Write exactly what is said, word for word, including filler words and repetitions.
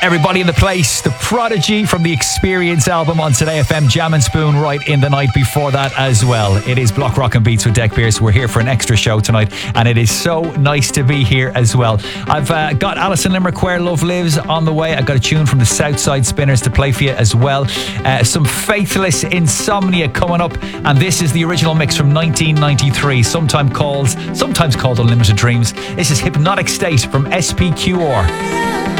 Everybody in the place, The Prodigy from the Experience album on Today F M, Jam and Spoon right in the night before that as well. It is Block Rock and Beats with Deck Pierce. We're here for an extra show tonight and it is so nice to be here as well. I've uh, got Alison Limerick, Where Love Lives on the way. I've got a tune from the Southside Spinners to play for you as well. Uh, some Faithless Insomnia coming up, and this is the original mix from nineteen ninety-three, sometimes called, sometimes called Unlimited Dreams. This is Hypnotic State from S P Q R.